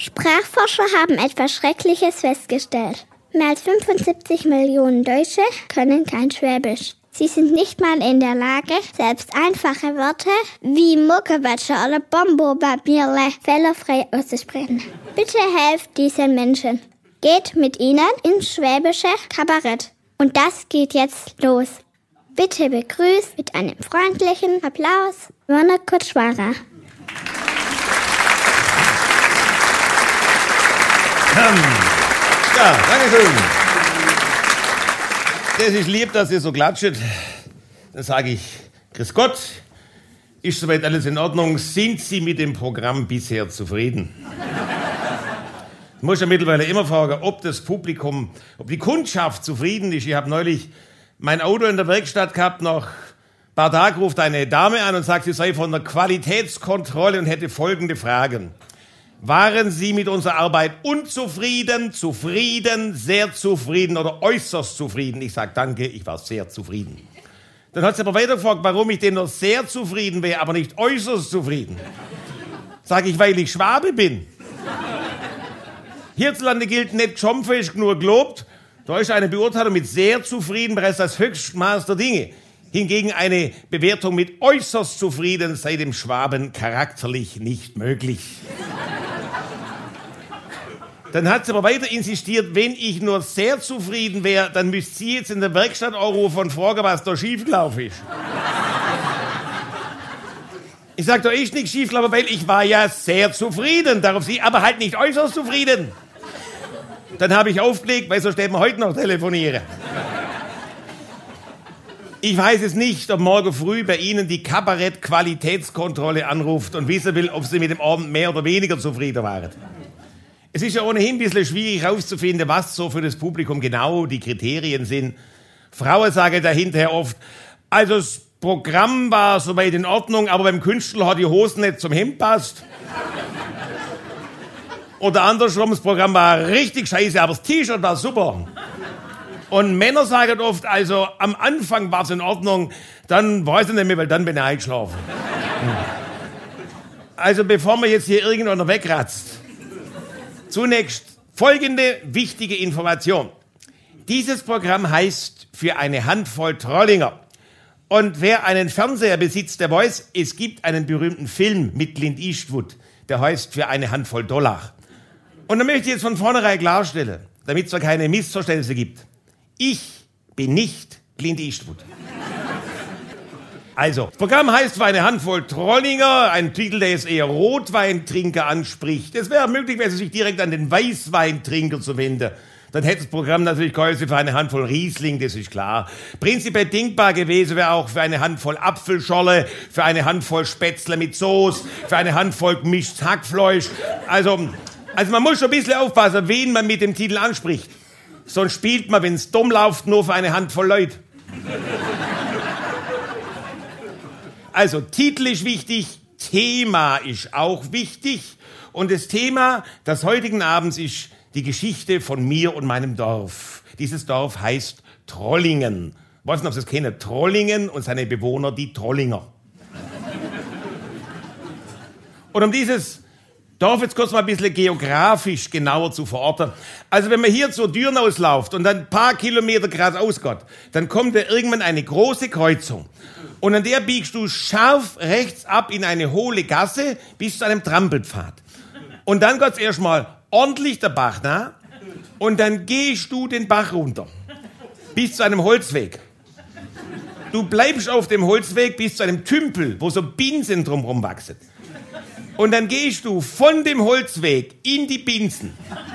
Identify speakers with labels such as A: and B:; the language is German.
A: Sprachforscher haben etwas Schreckliches festgestellt. Mehr als 75 Millionen Deutsche können kein Schwäbisch. Sie sind nicht mal in der Lage, selbst einfache Wörter wie Muckewatscher oder Bombobabierle fehlerfrei auszusprechen. Bitte helft diesen Menschen. Geht mit ihnen ins schwäbische Kabarett. Und das geht jetzt los. Bitte begrüßt mit einem freundlichen Applaus Werner Kutschwara.
B: Ja, danke schön. Das ist lieb, dass ihr so klatscht. Dann sage ich, grüß Gott, ist soweit alles in Ordnung? Sind Sie mit dem Programm bisher zufrieden? Ich muss ja mittlerweile immer fragen, ob das Publikum, ob die Kundschaft zufrieden ist. Ich habe neulich mein Auto in der Werkstatt gehabt, nach ein paar Tagen ruft eine Dame an und sagt, sie sei von der Qualitätskontrolle und hätte folgende Fragen. Waren Sie mit unserer Arbeit unzufrieden, zufrieden, sehr zufrieden oder äußerst zufrieden? Ich sage danke, ich war sehr zufrieden. Dann hat sie aber weiter gefragt, warum ich denn nur sehr zufrieden wäre, aber nicht äußerst zufrieden. Sage ich, weil ich Schwabe bin. Hierzulande gilt nicht Schomfest nur gelobt. Da ist eine Beurteilung mit sehr zufrieden bereits das Höchstmaß der Dinge. Hingegen eine Bewertung mit äußerst zufrieden sei dem Schwaben charakterlich nicht möglich. Dann hat sie aber weiter insistiert, wenn ich nur sehr zufrieden wäre, dann müsst sie jetzt in der Werkstatt anrufen und fragen, was da schiefgelaufen ist. Ich sag, da ist nichts schiefgelaufen, weil ich war ja sehr zufrieden. Darauf sie, aber halt nicht äußerst zufrieden. Dann habe ich aufgelegt, weil so steht man heute noch telefonieren. Ich weiß es nicht, ob morgen früh bei Ihnen die Kabarett-Qualitätskontrolle anruft und wissen will, ob Sie mit dem Abend mehr oder weniger zufrieden waren. Es ist ja ohnehin ein bisschen schwierig herauszufinden, was so für das Publikum genau die Kriterien sind. Frauen sagen dahinter oft, also das Programm war soweit in Ordnung, aber beim Künstler hat die Hose nicht zum Hemd passt. Oder andersrum, das Programm war richtig scheiße, aber das T-Shirt war super. Und Männer sagen oft, also am Anfang war es in Ordnung, dann weiß ich nicht mehr, weil dann bin ich eingeschlafen. Also bevor man jetzt hier irgendeiner wegratzt, zunächst folgende wichtige Information. Dieses Programm heißt Für eine Handvoll Trollinger. Und wer einen Fernseher besitzt, der weiß, es gibt einen berühmten Film mit Clint Eastwood, der heißt Für eine Handvoll Dollar. Und da möchte ich jetzt von vornherein klarstellen, damit es da keine Missverständnisse gibt. Ich bin nicht Clint Eastwood. Also, das Programm heißt Für eine Handvoll Trollinger, ein Titel, der jetzt eher Rotweintrinker anspricht. Es wäre möglich, wenn Sie sich direkt an den Weißweintrinker zu wenden. Dann hätte das Programm natürlich geheißen Für eine Handvoll Riesling, das ist klar. Prinzipiell denkbar gewesen wäre auch Für eine Handvoll Apfelscholle, für eine Handvoll Spätzle mit Soße, für eine Handvoll gemischtes Hackfleisch. Also man muss schon ein bisschen aufpassen, wen man mit dem Titel anspricht. Sonst spielt man, wenn es dumm läuft, nur für eine Handvoll Leute. Also, Titel ist wichtig, Thema ist auch wichtig. Und das Thema des heutigen Abends ist die Geschichte von mir und meinem Dorf. Dieses Dorf heißt Trollingen. Ich weiß nicht, ob Sie es kennen. Trollingen und seine Bewohner, die Trollinger. Und um dieses Dorf jetzt kurz mal ein bisschen geografisch genauer zu verorten. Also wenn man hier zur Tür ausläuft und dann ein paar Kilometer geradeaus geht, dann kommt da irgendwann eine große Kreuzung. Und an der biegst du scharf rechts ab in eine hohle Gasse bis zu einem Trampelpfad. Und dann geht's erstmal ordentlich der Bach nach und dann gehst du den Bach runter bis zu einem Holzweg. Du bleibst auf dem Holzweg bis zu einem Tümpel, wo so Binsen drumherum wachsen. Und dann gehst du von dem Holzweg in die Binsen